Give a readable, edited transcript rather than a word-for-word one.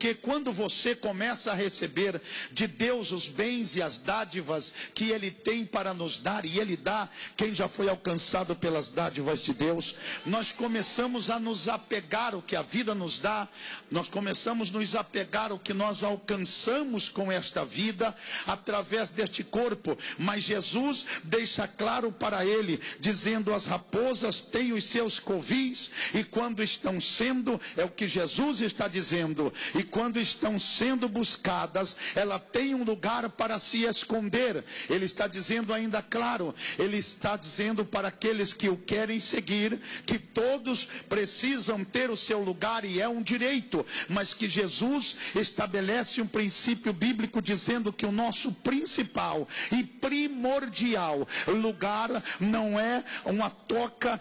Porque quando você começa a receber de Deus os bens e as dádivas que Ele tem para nos dar, e Ele dá quem já foi alcançado pelas dádivas de Deus, nós começamos a nos apegar ao que a vida nos dá, nós começamos a nos apegar ao que nós alcançamos com esta vida, através deste corpo. Mas Jesus deixa claro para ele, dizendo: as raposas têm os seus covis, e quando estão sendo, é o que Jesus está dizendo, e quando estão sendo buscadas, ela tem um lugar para se esconder. Ele está dizendo ainda claro, ele está dizendo para aqueles que o querem seguir, que todos precisam ter o seu lugar, e é um direito, mas que Jesus estabelece um princípio bíblico, dizendo que o nosso principal e primordial lugar não é uma toca